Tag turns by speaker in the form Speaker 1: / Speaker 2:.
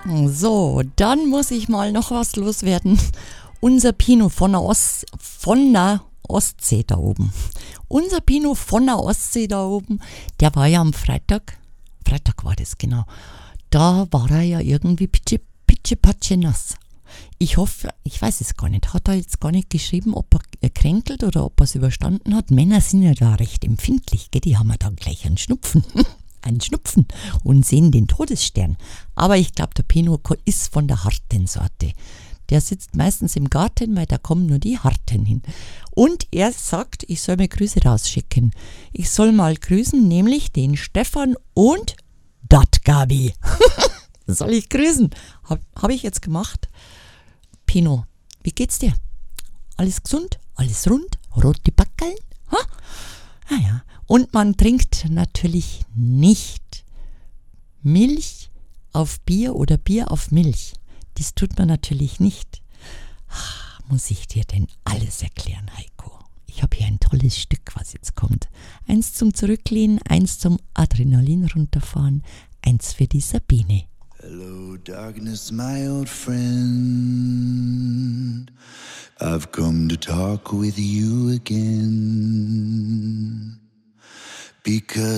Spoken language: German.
Speaker 1: So, dann muss ich mal noch was loswerden. Unser Pino von der Ostsee da oben. Unser Pino von der Ostsee da oben, der war ja am Freitag war das genau, da war er ja irgendwie pitschepatsche nass. Ich hoffe, ich weiß es gar nicht, hat er jetzt gar nicht geschrieben, ob er kränkelt oder ob er es überstanden hat. Männer sind ja da recht empfindlich, gell? Die haben ja dann gleich einen Schnupfen. Einen Schnupfen und sehen den Todesstern. Aber ich glaube, der Pino ist von der harten Sorte. Der sitzt meistens im Garten, weil da kommen nur die Harten hin. Und er sagt, ich soll mir Grüße rausschicken. Ich soll mal grüßen, nämlich den Stefan und dat Gabi. Soll ich grüßen? Hab ich jetzt gemacht. Pino, wie geht's dir? Alles gesund? Alles rund? Rote Backeln? Ha? Ah ja. Und man trinkt natürlich nicht Milch auf Bier oder Bier auf Milch. Das tut man natürlich nicht. Muss ich dir denn alles erklären, Heiko? Ich habe hier ein tolles Stück, was jetzt kommt. Eins zum Zurücklehnen, eins zum Adrenalin runterfahren, eins für die Sabine.
Speaker 2: Hello, darkness, my old friend. I've come to talk with you again. Because